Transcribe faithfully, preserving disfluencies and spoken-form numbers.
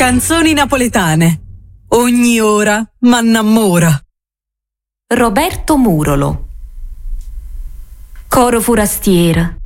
Canzoni napoletane. Ogni ora m'annamora. Roberto Murolo. Coro Furastiera.